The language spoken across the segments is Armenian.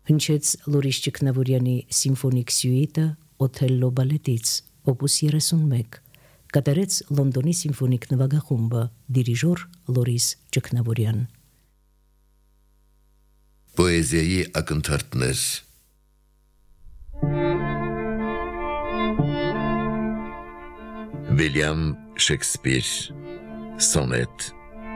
Հնչեց Լորիս Ճգնավորյանի սիմֆոնիկ սյուիտը Օթելլո բալետից, օպուս 31, կատարեց Լոնդոնի սիմֆոնիկ նվագախումբը, դիրիժոր Լորիս Ճգնավորյան։ Պոեզիայի ակնթարթներ։ Վիլյամ Շեքսպիր, Սոնետ։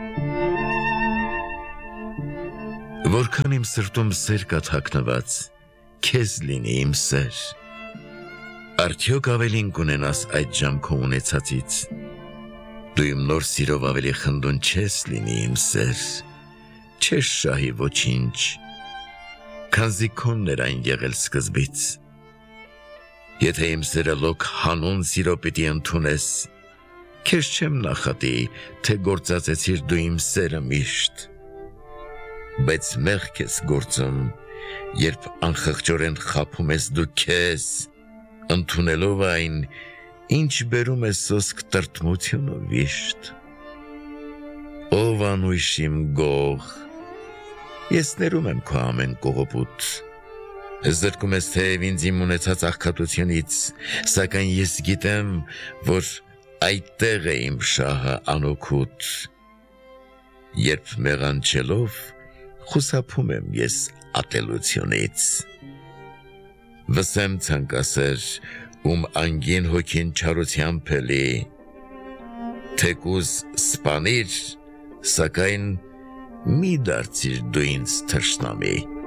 Որքան իմ սրտում սեր կա թաքնված, քեզ լինի իմ սեր, արդյոք ավելին կունենաս այդ ժամ քո ունեցածից, դու իմ նոր սիրով ավելի խնդուն չես լինի իմ սեր, չես շահի ոչինչ, քանզի քոնն էր այն եղել սկզբից, եթե իմ սերը լոկ հանուն սիրո պիտի ընդունես, քեզ չեմ նախատի, թե գործածեցիր դու իմ սերը միշտ, բայց մեղք ես գործում, երբ անխղճորեն խաբում ես դու քեզ, ընդունելով այն, ինչ բերում է սոսկ տրտմություն ու վիշտ։ Ով անույշ իմ գող, ես ներում եմ քո ամեն կողոպուտ, զրկում ես թեև ինձ իմ ունեցած աղքատությունից, սակայն ես գիտեմ, որ այդտեղ է իմ շահը անօգուտ, երբ մեղանչելով, խուսափում եմ ես ատելությունից։ Վսեմ ցանկասեր, ում անգին հոգին չարությամբ է լի, թեկուզ սպանիր, սակայն մի դարձիր դու ինձ թշնամի։